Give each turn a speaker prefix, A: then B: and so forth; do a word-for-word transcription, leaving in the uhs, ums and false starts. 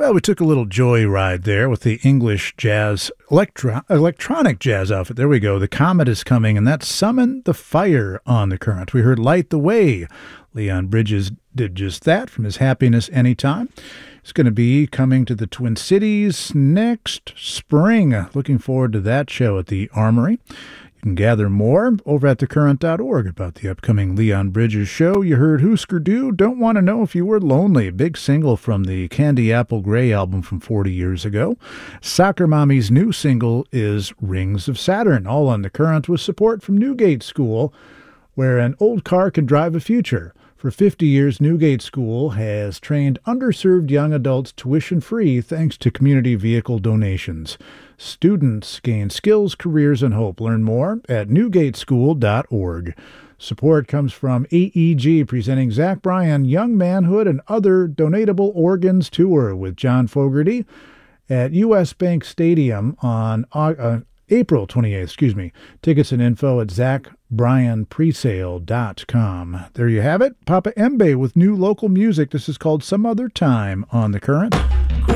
A: Well, we took a little joyride there with the English jazz, electro- electronic jazz outfit. There we go. The Comet is coming, and that's Summon the Fire on the Current. We heard Light the Way. Leon Bridges did just that from his Happiness Anytime. It's going to be coming to the Twin Cities next spring. Looking forward to that show at the Armory. You can gather more over at the current dot org about the upcoming Leon Bridges show. You heard Husker Du, Don't Want to Know If You Were Lonely, a big single from the Candy Apple Grey album from forty years ago. Soccer Mommy's new single is Rings of Saturn, all on the Current with support from Newgate School, where an old car can drive a future. For fifty years, Newgate School has trained underserved young adults tuition-free thanks to community vehicle donations. Students gain skills, careers, and hope. Learn more at newgate school dot org. Support comes from A E G presenting Zach Bryan Young Manhood and Other Donatable Organs Tour with John Fogerty at U S Bank Stadium on uh, April twenty-eighth. Excuse me. Tickets and info at zach bryan presale dot com. There you have it. Papa Embe with new local music. This is called Some Other Time on the Current.